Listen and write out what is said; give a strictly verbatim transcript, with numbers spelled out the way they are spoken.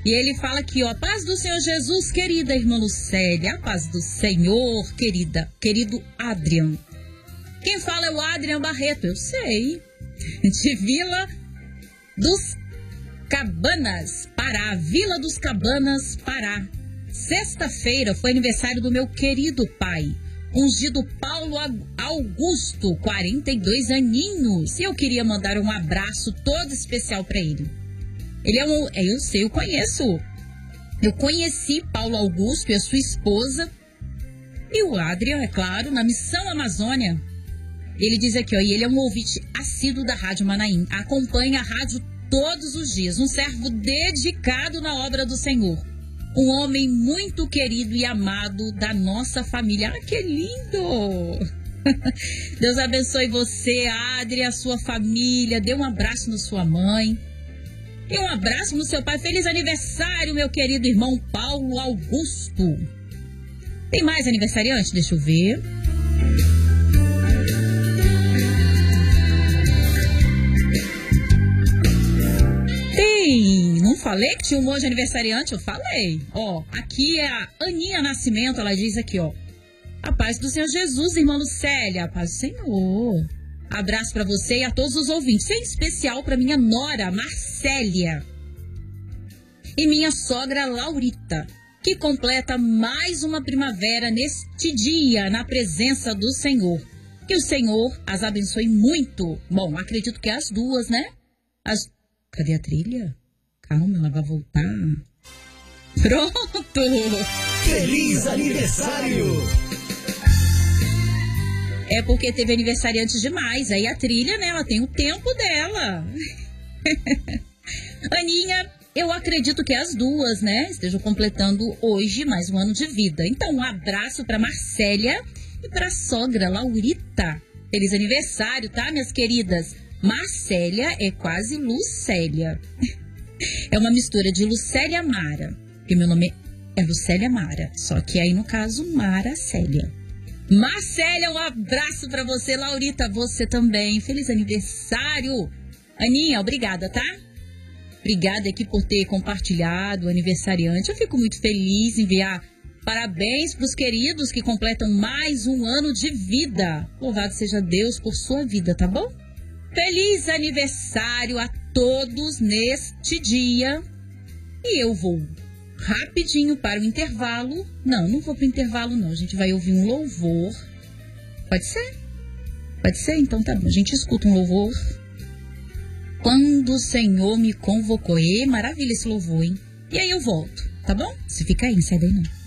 E ele fala aqui, ó, paz do Senhor Jesus, querida irmã Lucélia, a paz do Senhor, querida, querido Adrian. Quem fala é o Adrian Barreto, eu sei, de Vila dos Cabanas, Pará, Vila dos Cabanas, Pará. Sexta-feira foi aniversário do meu querido pai, ungido Paulo Augusto, quarenta e dois aninhos. E eu queria mandar um abraço todo especial para ele. Ele é um, eu sei, eu conheço. Eu conheci Paulo Augusto e a sua esposa e o Adrian, é claro, na Missão Amazônia. Ele diz aqui, ó, e ele é um ouvinte assíduo da Rádio Manaim, acompanha a rádio todos os dias, um servo dedicado na obra do Senhor, um homem muito querido e amado da nossa família. Ah, que lindo! Deus abençoe você, Adrian, a sua família, dê um abraço na sua mãe. E um abraço no seu pai. Feliz aniversário, meu querido irmão Paulo Augusto. Tem mais aniversariante? Deixa eu ver. Tem. Não falei que tinha um monte de aniversariante? Eu falei. Ó, aqui é a Aninha Nascimento. Ela diz aqui, ó. A paz do Senhor Jesus, irmã Lucélia. A paz do Senhor. Abraço para você e a todos os ouvintes, em especial para minha nora, Marcélia, e minha sogra, Laurita, que completa mais uma primavera neste dia, na presença do Senhor. Que o Senhor as abençoe muito. Bom, acredito que é as duas, né? As... Cadê a trilha? Calma, ela vai voltar. Pronto! Feliz aniversário! É porque teve aniversariante demais. Aí a trilha, né, ela tem o tempo dela. Aninha, eu acredito que as duas, né, estejam completando hoje mais um ano de vida. Então, um abraço para Marcélia e para a sogra Laurita. Feliz aniversário, tá, minhas queridas? Marcélia é quase Lucélia. É uma mistura de Lucélia Mara, porque meu nome é Lucélia Mara, só que aí no caso Mara Célia. Marcélia, um abraço pra você. Laurita, você também. Feliz aniversário. Aninha, obrigada, tá? Obrigada aqui por ter compartilhado o aniversariante. Eu fico muito feliz em enviar parabéns pros queridos que completam mais um ano de vida. Louvado seja Deus por sua vida, tá bom? Feliz aniversário a todos neste dia. E eu vou rapidinho para o intervalo. Não, não vou para o intervalo não. A gente vai ouvir um louvor. Pode ser? Pode ser? Então tá bom. A gente escuta um louvor. Quando o Senhor me convocou. E maravilha esse louvor, hein? E aí eu volto, tá bom? Você fica aí, não sai daí não.